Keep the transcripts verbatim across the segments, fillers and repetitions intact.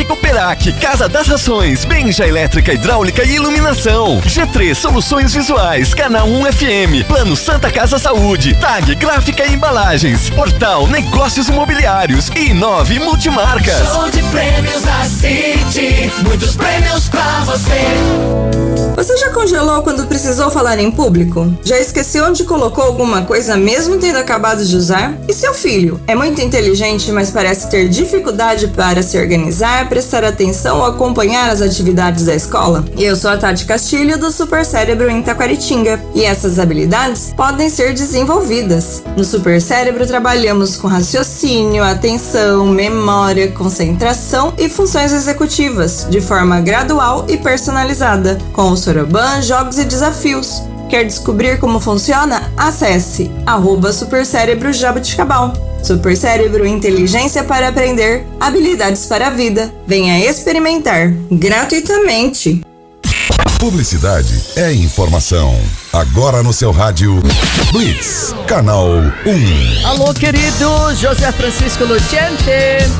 Operac, Casa das Rações, Benja Elétrica, Hidráulica e Iluminação. G três Soluções Visuais, Canal um F M, Plano Santa Casa Saúde, Tag Gráfica e Embalagens, Portal Negócios Imobiliários e Nove Multimarcas. Show de prêmios da City, muitos prêmios pra você. Você já congelou quando precisou falar em público? Já esqueceu onde colocou alguma coisa mesmo tendo acabado de usar? E seu filho? É muito inteligente, mas parece ter dificuldade para se organizar, prestar atenção ou acompanhar as atividades da escola? Eu sou a Tati Castilho do Super Cérebro em Taquaritinga e essas habilidades podem ser desenvolvidas. No Super Cérebro trabalhamos com raciocínio, atenção, memória, concentração e funções executivas, de forma gradual e personalizada, com o Soroban, jogos e desafios. Quer descobrir como funciona? Acesse arroba Super Cérebro Jabuticabal. Super Cérebro, inteligência para aprender, habilidades para a vida. Venha experimentar gratuitamente. Publicidade é informação. Agora no seu rádio Blitz, canal um. Alô, querido José Francisco Lucente.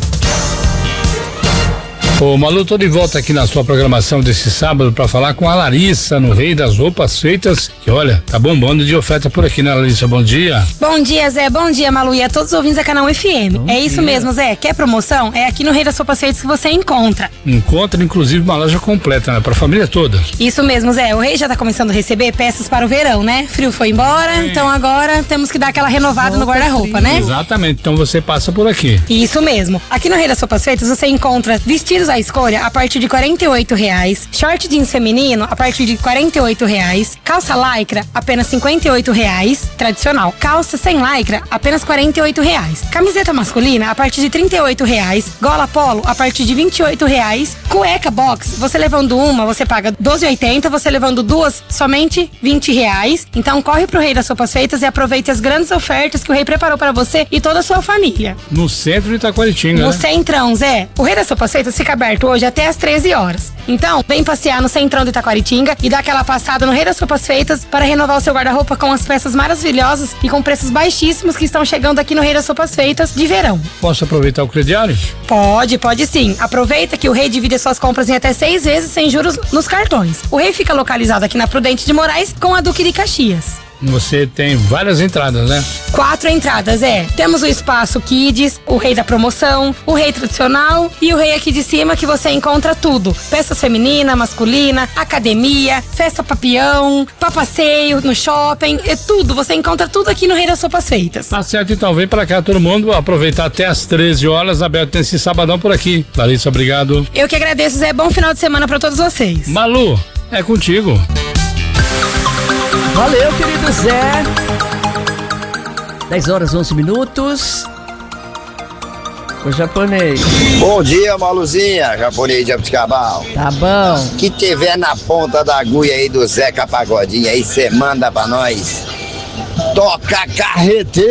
Ô Malu, tô de volta aqui na sua programação desse sábado para falar com a Larissa, no Rei das Roupas Feitas, que olha, tá bombando de oferta por aqui, né, Larissa? Bom dia. Bom dia, Zé, bom dia, Malu, e a todos os ouvintes da Canal F M. Bom é isso dia. mesmo, Zé, quer promoção? É aqui no Rei das Roupas Feitas que você encontra. Encontra, inclusive, uma loja completa, né, pra família toda. Isso mesmo, Zé, o Rei já tá começando a receber peças para o verão, né? Frio foi embora, é. então agora temos que dar aquela renovada Roupa no guarda-roupa, né? Exatamente, então você passa por aqui. Isso mesmo. Aqui no Rei das Roupas Feitas você encontra vestidos à escolha a partir de quarenta e oito reais, short jeans feminino a partir de quarenta e oito reais, calça lycra apenas cinquenta e oito reais, tradicional, calça sem lycra apenas quarenta e oito reais, camiseta masculina a partir de trinta e oito reais, gola polo a partir de vinte e oito reais, cueca box, você levando uma você paga doze e oitenta, você levando duas somente vinte reais. Então corre pro Rei das Roupas Feitas e aproveite as grandes ofertas que o Rei preparou para você e toda a sua família. No centro de Itaquaritinga, No né? centrão, Zé. O Rei das Roupas Feitas fica aberto hoje até às treze horas. Então, vem passear no centrão de Itaquaritinga e dar aquela passada no Rei das Roupas Feitas para renovar o seu guarda-roupa com as peças maravilhosas e com preços baixíssimos que estão chegando aqui no Rei das Roupas Feitas de verão. Posso aproveitar o crediário? Pode, pode sim. Aproveita que o Rei divide suas compras em até seis vezes sem juros nos cartões. O Rei fica localizado aqui na Prudente de Moraes com a Duque de Caxias. Você tem várias entradas, né? Quatro entradas, é. Temos o espaço Kids, o Rei da Promoção, o Rei Tradicional e o Rei aqui de cima que você encontra tudo. Peças feminina, masculina, academia, festa papião, papasseio no shopping, é tudo. Você encontra tudo aqui no Rei das Roupas Feitas. Tá certo, então vem pra cá todo mundo aproveitar até às treze horas, aberto nesse sabadão por aqui. Larissa, obrigado. Eu que agradeço, Zé. Bom final de semana pra todos vocês. Malu, é contigo. Valeu, querido Zé. dez horas, onze minutos. O japonês. Bom dia, Maluzinha, japonês de Jabuticabal. Tá bom. Que tiver na ponta da agulha aí do Zeca Pagodinho aí, cê manda pra nós. Toca carreteira!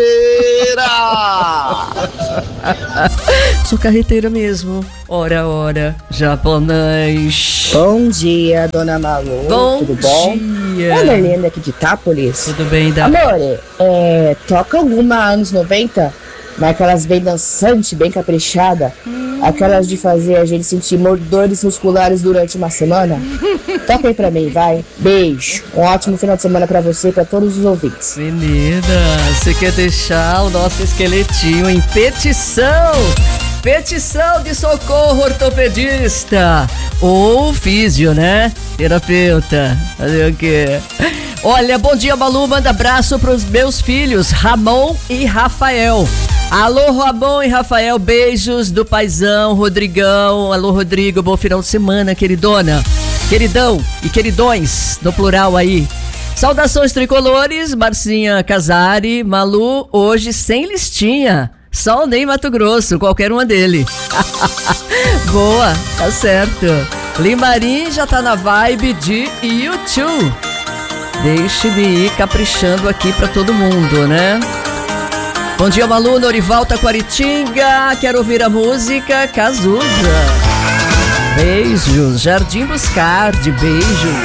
Sou carreteira mesmo. Ora, ora, japonês. Bom dia, dona Malu. Bom Tudo bom? dia. É a Merlene aqui de Itápolis. Tudo bem, da... Amor, é, toca alguma anos noventa, mas aquelas bem dançantes, bem caprichada. Hum. Aquelas de fazer a gente sentir mordores musculares durante uma semana. Toca aí pra mim, vai. Beijo. Um ótimo final de semana pra você e pra todos os ouvintes. Menina, você quer deixar o nosso esqueletinho em petição? Petição de socorro ortopedista ou físio, né? Terapeuta. Fazer o quê? Olha, bom dia, Malu. Manda abraço pros meus filhos, Ramon e Rafael. Alô, Ramon e Rafael, beijos do paizão, Rodrigão. Alô, Rodrigo, bom final de semana, queridona. Queridão e queridões, no plural aí. Saudações tricolores, Marcinha Casari, Malu, hoje sem listinha. Só o Ney Mato Grosso, qualquer uma dele. Boa, tá certo. Limarim já tá na vibe de YouTube. Deixe-me ir caprichando aqui pra todo mundo, né? Bom dia, Malu, Norival Taquaritinga. Quero ouvir a música Cazuza. Beijos, Jardim Buscar, de beijo.